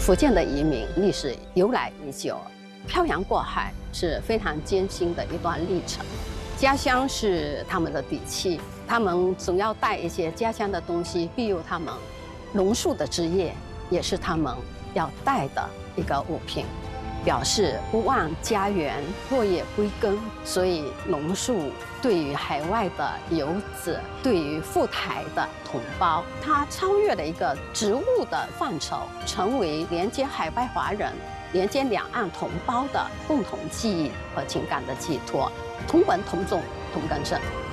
福建的移民历史由来已久，漂洋过海是非常艰辛的一段历程。家乡是他们的底气，他们总要带一些家乡的东西庇佑他们。榕树的枝叶也是他们要带的一个物品，表示不忘家园，落叶归根。所以榕树对于海外的游子，对于赴台的同胞，它超越了一个植物的范畴，成为连接海外华人、连接两岸同胞的共同记忆和情感的寄托。同文同种同根生。